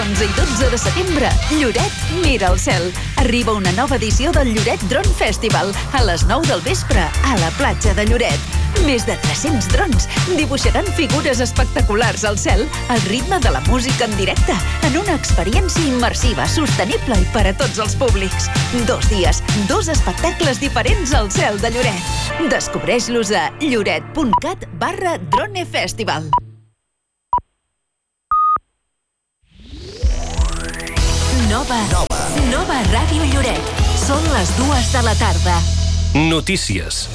11 i 12 de setembre, Lloret mira el cel. Arriba una nova edició del Lloret Drone Festival a les 9 del vespre a la platja de Lloret. Més de 300 drons dibuixaran figures espectaculars al cel al ritme de la música en directe, en una experiència immersiva, sostenible i per a tots els públics. 2 dies, 2 espectacles diferents al cel de Lloret. Descobreix-los a lloret.cat/dronefestival. Nova Ràdio Lloret. Són les 2 de la tarda. Notícies.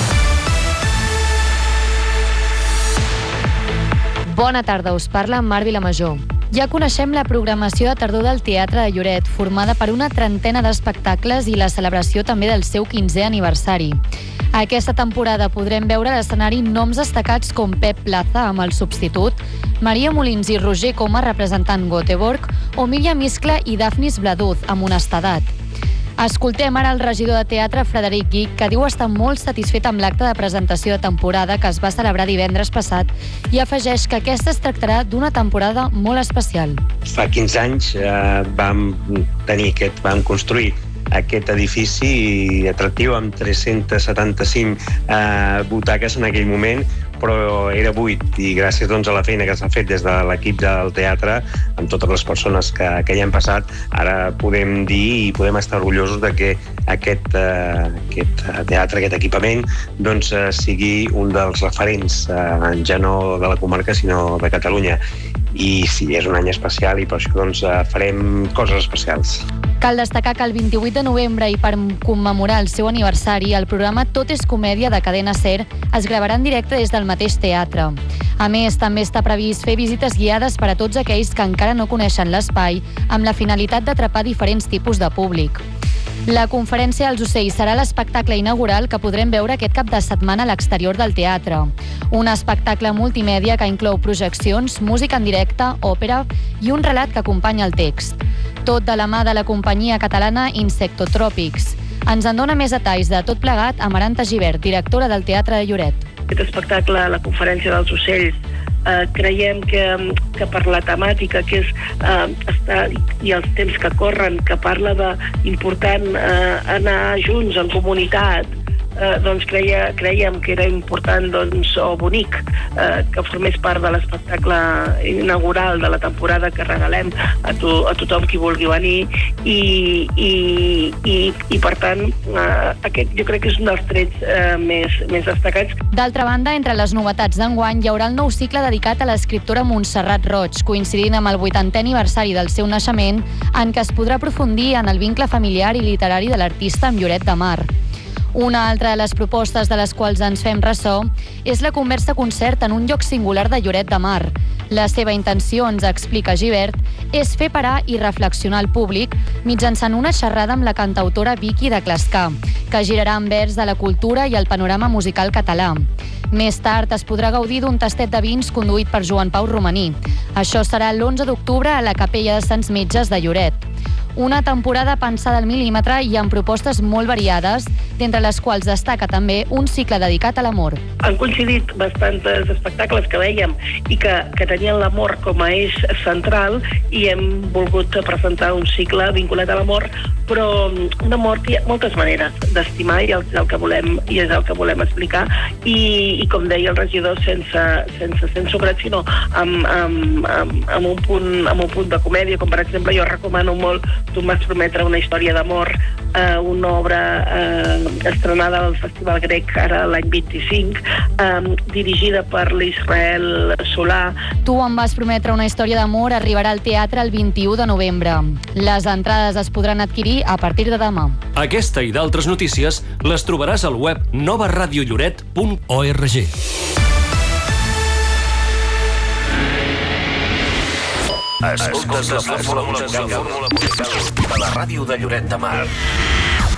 Bona tarda, us parla Mar Vilamajor. Ja coneixem la programació de tardor del Teatre de Lloret, formada per una trentena d'espectacles i la celebració també del seu 15è aniversari. Aquesta temporada podrem veure a l'escenari noms destacats com Pep Plaza amb el substitut, Maria Molins i Roger Coma representant Göteborg o Míriam Iscla i Dafnis Bladuz amb Honestedat. Escoltem ara el regidor de teatre, Frederic Guic, que diu estar molt satisfet amb l'acte de presentació de temporada que es va celebrar divendres passat i afegeix que aquesta es tractarà d'una temporada molt especial. Fa 15 anys vam construir aquest edifici atractiu amb 375 butaques en aquell moment, però era buit i gràcies a la feina que s'ha fet des de l'equip del teatre amb totes les persones que hi han passat, ara podem dir i podem estar orgullosos de que aquest teatre, aquest equipament sigui un dels referents ja no de la comarca sinó de Catalunya. I sí, és un any especial i per això farem coses especials. Cal destacar que el 28 de novembre i per commemorar el seu aniversari, el programa Tot és comèdia de Cadena Ser es gravarà en directe des del mateix teatre. A més, també està previst fer visites guiades per a tots aquells que encara no coneixen l'espai, amb la finalitat d'atrapar diferents tipus de públic. La conferència dels ocells serà l'espectacle inaugural que podrem veure aquest cap de setmana a l'exterior del teatre. Un espectacle multimèdia que inclou projeccions, música en directe, òpera i un relat que acompanya el text. Tot de la mà de la companyia catalana Insectotròpics. Ens en dona més detalls de tot plegat Amaranta Gibert, directora del Teatre de Lloret. Aquest espectacle, la conferència dels ocells, creiem que per la temàtica que és i els temps que corren, que parla d'important anar junts en comunitat, creiem que era important o bonic que formés part de l'espectacle inaugural de la temporada que regalem a tothom qui vulgui venir i per tant aquest jo crec que és un dels trets més destacats. D'altra banda, entre les novetats d'enguany hi haurà el nou cicle dedicat a l'escriptora Montserrat Roig, coincidint amb el 80è aniversari del seu naixement, en què es podrà aprofundir en el vincle familiar i literari de l'artista amb Lloret de Mar. Una altra de les propostes de les quals ens fem ressò és la conversa-concert en un lloc singular de Lloret de Mar. La seva intenció, ens explica Gibert, és fer parar i reflexionar el públic mitjançant una xerrada amb la cantautora Vicky de Clascar, que girarà envers de la cultura i el panorama musical català. Més tard es podrà gaudir d'un tastet de vins conduït per Joan Pau Romaní. Això serà l'11 d'octubre a la Capella de Sants Metges de Lloret. Una temporada pensada al mil·límetre i amb propostes molt variades, d'entre les quals destaca també un cicle dedicat a l'amor. Han coincidit bastants espectacles que vèiem i que tenien l'amor com a eix central i hem volgut presentar un cicle vinculat a l'amor, però un amor que hi ha moltes maneres d'estimar i és el que volem explicar i com deia el regidor, sense censurat, sinó amb un punt de comèdia, com per exemple jo recomano molt Tu em vas prometre una història d'amor, una obra estrenada al Festival Grec ara l'any 25, dirigida per l'Israel Solà. Tu em vas prometre una història d'amor arribarà al teatre el 21 de novembre. Les entrades es podran adquirir a partir de demà. Aquesta i d'altres notícies les trobaràs al web novaradiolloret.org. Escoltes la fórmula musical de la ràdio de Lloret de Mar.